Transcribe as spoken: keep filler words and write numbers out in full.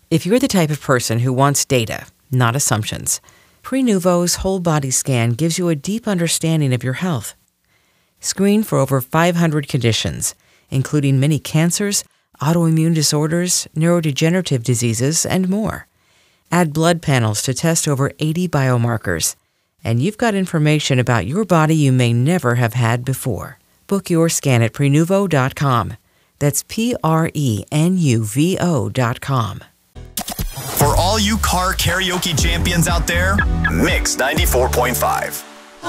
If you're the type of person who wants data, not assumptions, Prenuvo's whole body scan gives you a deep understanding of your health. Screen for over five hundred conditions, including many cancers, autoimmune disorders, neurodegenerative diseases, and more. Add blood panels to test over eighty biomarkers, and you've got information about your body you may never have had before. Book your scan at Prenuvo dot com. That's P R E N U V O dot com. For all you car karaoke champions out there, Mix ninety-four point five.